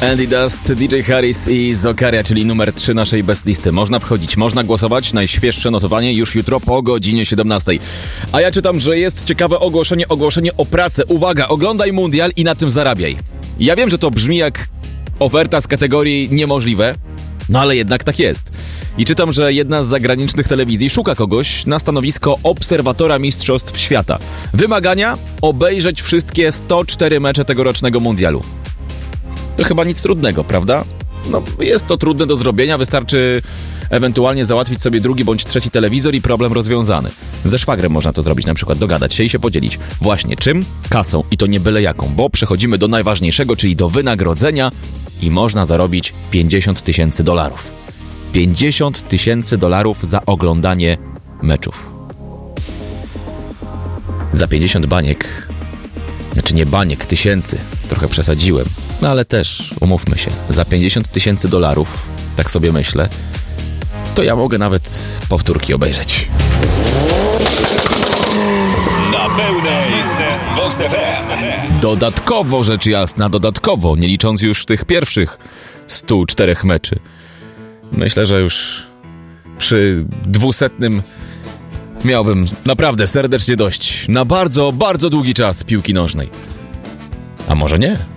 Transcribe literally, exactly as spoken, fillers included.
Andy Dust, D J Harris i Zokaria, czyli numer trzy naszej best listy. Można wchodzić, można głosować. Najświeższe notowanie już jutro po godzinie siedemnastej. A ja czytam, że jest ciekawe ogłoszenie, ogłoszenie o pracę. Uwaga, oglądaj mundial i na tym zarabiaj. Ja wiem, że to brzmi jak oferta z kategorii niemożliwe, no ale jednak tak jest. I czytam, że jedna z zagranicznych telewizji szuka kogoś na stanowisko obserwatora Mistrzostw Świata. Wymagania? Obejrzeć wszystkie sto cztery mecze tegorocznego mundialu. To chyba nic trudnego, prawda? No, jest to trudne do zrobienia, wystarczy ewentualnie załatwić sobie drugi bądź trzeci telewizor i problem rozwiązany. Ze szwagrem można to zrobić, na przykład dogadać się i się podzielić. Właśnie czym? Kasą. I to nie byle jaką, bo przechodzimy do najważniejszego, czyli do wynagrodzenia i można zarobić pięćdziesiąt tysięcy dolarów. pięćdziesiąt tysięcy dolarów za oglądanie meczów. Za pięćdziesiąt baniek, znaczy nie baniek, tysięcy, trochę przesadziłem, no ale też, umówmy się, za pięćdziesiąt tysięcy dolarów, tak sobie myślę, to ja mogę nawet powtórki obejrzeć. Na pełnej z Vox F M. Dodatkowo, rzecz jasna, dodatkowo, nie licząc już tych pierwszych stu czterech meczy. Myślę, że już przy dwusetnym miałbym naprawdę serdecznie dość na bardzo, bardzo długi czas piłki nożnej. A może nie?